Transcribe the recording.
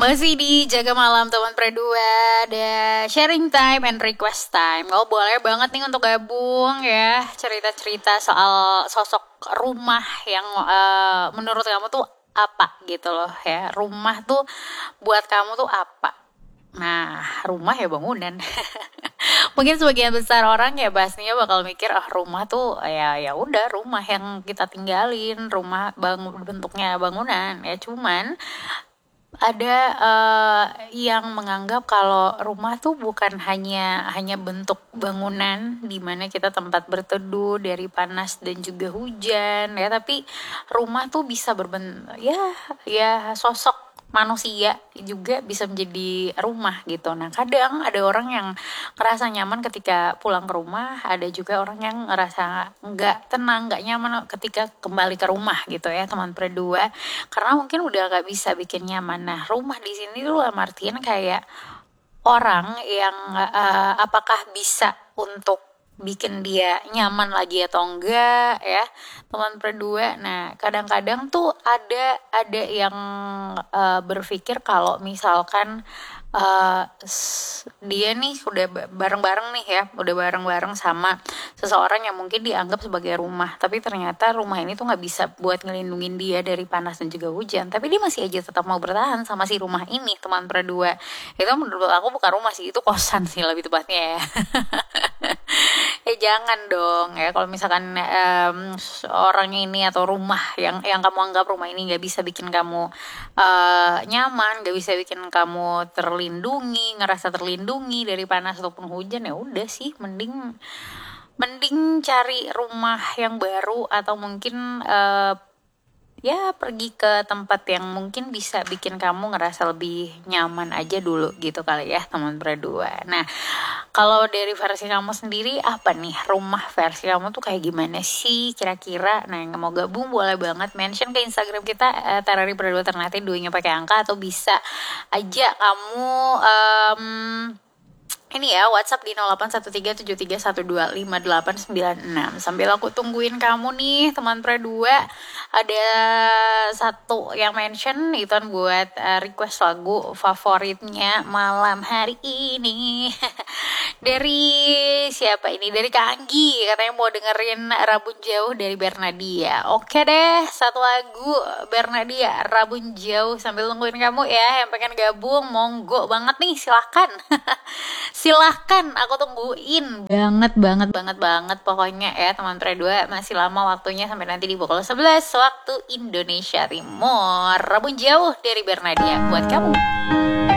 Masih di Jaga Malam teman Predua, ada sharing time and request time. Oh, boleh banget nih untuk gabung ya, cerita-cerita soal sosok rumah yang menurut kamu tuh apa gitu loh ya. Rumah tuh buat kamu tuh apa? Nah, rumah ya bangunan. Mungkin sebagian besar orang ya pastinya bakal mikir rumah tuh ya udah rumah yang kita tinggalin, rumah bentuknya bangunan ya. Cuman ada yang menganggap kalau rumah tuh bukan hanya bentuk bangunan di mana kita tempat berteduh dari panas dan juga hujan ya, tapi rumah tuh bisa berbentuk ya sosok manusia juga bisa menjadi rumah gitu. Nah, kadang ada orang yang ngerasa nyaman ketika pulang ke rumah, ada juga orang yang ngerasa nggak tenang, nggak nyaman ketika kembali ke rumah gitu ya, teman berdua, karena mungkin udah nggak bisa bikin nyaman. Nah, rumah di sini tuh artian kayak orang yang apakah bisa untuk bikin dia nyaman lagi atau enggak ya, teman berdua. Nah, kadang-kadang tuh ada yang berpikir kalau misalkan dia nih udah bareng-bareng nih ya, udah bareng-bareng sama seseorang yang mungkin dianggap sebagai rumah, tapi ternyata rumah ini tuh nggak bisa buat ngelindungin dia dari panas dan juga hujan, tapi dia masih aja tetap mau bertahan sama si rumah ini, teman berdua. Itu menurut aku bukan rumah sih, itu kosan sih lebih tepatnya ya. Jangan dong ya, kalau misalkan orang ini atau rumah yang kamu anggap rumah ini nggak bisa bikin kamu nyaman, nggak bisa bikin kamu ngerasa terlindungi dari panas ataupun hujan, ya udah sih mending cari rumah yang baru, atau mungkin ya pergi ke tempat yang mungkin bisa bikin kamu ngerasa lebih nyaman aja dulu gitu kali ya, teman berdua. Nah, kalau dari versi kamu sendiri apa nih, rumah versi kamu tuh kayak gimana sih kira-kira? Nah, yang mau gabung boleh banget mention ke Instagram kita Terari Berdua Ternate, duanya pakai angka, atau bisa aja kamu ini ya, WhatsApp di 081373125896. Sambil aku tungguin kamu nih, teman Predua. Ada satu yang mention itu kan buat request lagu favoritnya malam hari ini. Dari siapa ini? Dari Kak Anggi, katanya mau dengerin Rabun Jauh dari Bernadia. Oke deh, satu lagu Bernadia, Rabun Jauh, sambil nungguin kamu ya yang pengen gabung, monggo banget nih, silahkan. Silahkan, aku tungguin banget pokoknya ya, teman Predua. Masih lama waktunya sampai nanti di pukul 11 waktu Indonesia Timur. Rabun Jauh dari Bernadia buat kamu.